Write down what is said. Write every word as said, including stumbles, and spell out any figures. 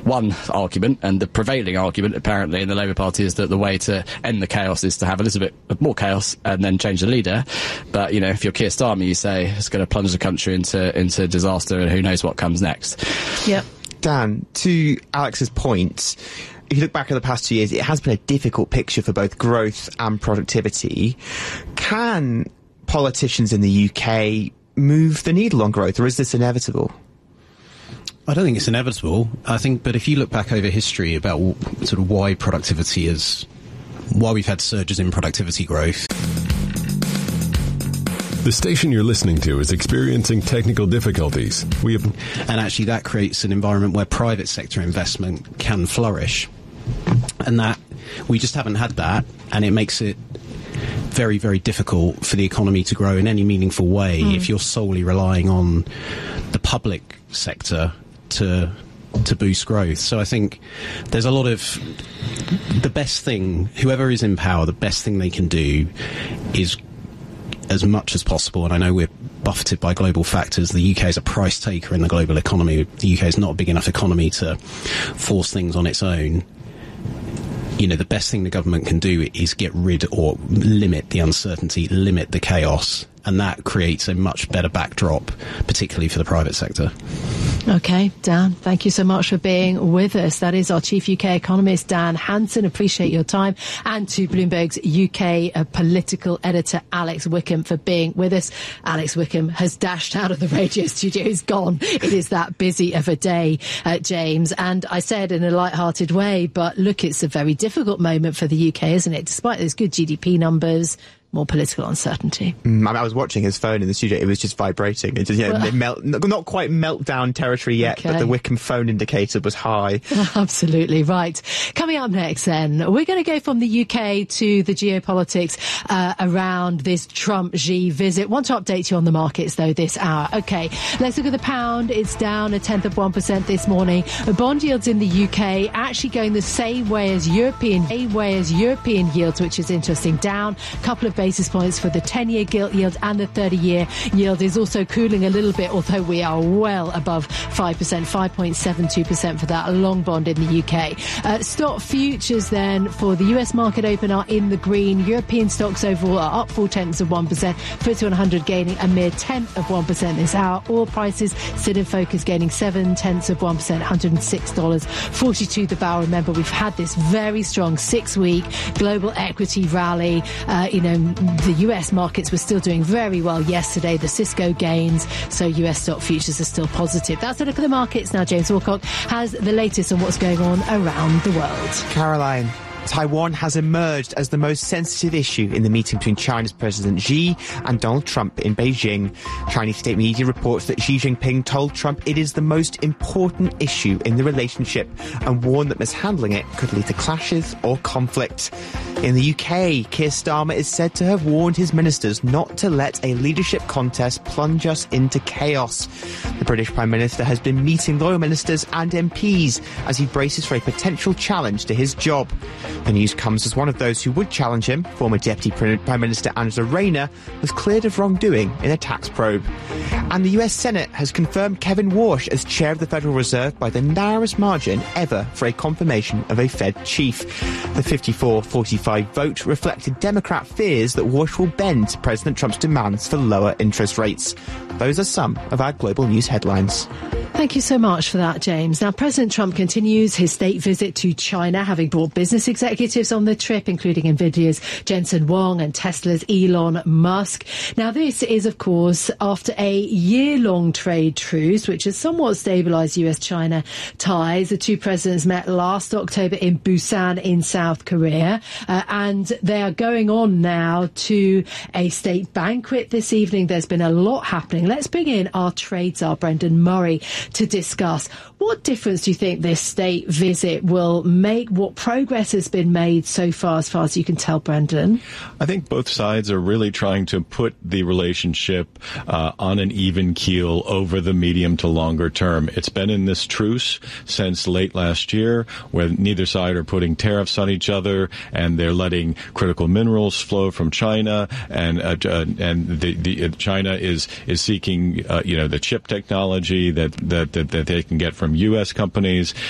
one argument, and the prevailing argument apparently in the Labour Party is that the way to end the chaos is to have a little bit of more chaos and then change the leader. But, you know, if you're Keir Starmer, you say it's going to plunge the country into, into disaster and who knows what comes next. Yep. Dan, to Alex's point, if you look back at the past two years, it has been a difficult picture for both growth and productivity. Can politicians in the U K move the needle on growth, or is this inevitable? I don't think it's inevitable. I think, but if you look back over history about sort of why productivity is, why we've had surges in productivity growth. The station you're listening to is experiencing technical difficulties. We have, and actually that creates an environment where private sector investment can flourish. And that, we just haven't had that, and it makes it very, very difficult for the economy to grow in any meaningful way mm. if you're solely relying on the public sector to to boost growth. So I think there's a lot of, the best thing, whoever is in power, the best thing they can do is, as much as possible, and I know we're buffeted by global factors, the U K is a price taker in the global economy. The U K is not a big enough economy to force things on its own. You know, the best thing the government can do is get rid or limit the uncertainty, limit the chaos, and that creates a much better backdrop, particularly for the private sector. OK, Dan, thank you so much for being with us. That is our chief U K economist, Dan Hanson. Appreciate your time. And to Bloomberg's U K uh, political editor, Alex Wickham, for being with us. Alex Wickham has dashed out of the radio studio. He's gone. It is that busy of a day, uh, James. And I said in a light-hearted way, but look, it's a very difficult moment for the U K, isn't it? Despite those good G D P numbers, more political uncertainty. Mm, I, mean, I was watching his phone in the studio. It was just vibrating. It just, you know, well, it melt, not quite meltdown territory yet, okay. But the Wickham phone indicator was high. Absolutely right. Coming up next, then, we're going to go from the U K to the geopolitics uh, around this Trump-Xi visit. Want to update you on the markets, though, this hour. OK, let's look at the pound. It's down a tenth of one percent this morning. Bond yields in the U K actually going the same way as European, same way as European yields, which is interesting. Down a couple of basis points for the ten-year gilt yield, and the thirty-year yield is also cooling a little bit, although we are well above five percent, five point seven two percent for that long bond in the U K. Uh, stock futures then for the U S market open are in the green. European stocks overall are up four tenths of one percent. F T S E one hundred gaining a mere tenth of one percent this hour. Oil prices sit in focus, gaining seven tenths of one percent, one hundred six dollars forty-two the barrel. Remember, we've had this very strong six-week global equity rally. Uh, you know, the U S markets were still doing very well yesterday. The Cisco gains, so U S stock futures are still positive. That's a look at the markets. Now James Wilcock has the latest on what's going on around the world. Caroline, Taiwan has emerged as the most sensitive issue in the meeting between China's President Xi and Donald Trump in Beijing. Chinese state media reports that Xi Jinping told Trump it is the most important issue in the relationship and warned that mishandling it could lead to clashes or conflict. In the U K, Keir Starmer is said to have warned his ministers not to let a leadership contest plunge us into chaos. The British Prime Minister has been meeting loyal ministers and M Ps as he braces for a potential challenge to his job. The news comes as one of those who would challenge him, former Deputy Prime Minister Angela Rayner, was cleared of wrongdoing in a tax probe. And the U S Senate has confirmed Kevin Warsh as chair of the Federal Reserve by the narrowest margin ever for a confirmation of a Fed chief. The fifty-four forty-five vote reflected Democrat fears that Warsh will bend to President Trump's demands for lower interest rates. Those are some of our global news headlines. Thank you so much for that, James. Now, President Trump continues his state visit to China, having brought business executives on the trip, including NVIDIA's Jensen Huang and Tesla's Elon Musk. Now, this is, of course, after a year-long trade truce, which has somewhat stabilised U S China ties. The two presidents met last October in Busan in South Korea, uh, and they are going on now to a state banquet this evening. There's been a lot happening. Let's bring in our trade czar, Brendan Murray, to discuss what difference do you think this state visit will make? What progress has been made so far, as far as you can tell, Brendan? I think both sides are really trying to put the relationship uh, on an even keel over the medium to longer term. It's been in this truce since late last year, where neither side are putting tariffs on each other, and they're letting critical minerals flow from China, and uh, uh, and the, the uh, China is is seeking uh, you know the chip technology that, that that that they can get from U S companies.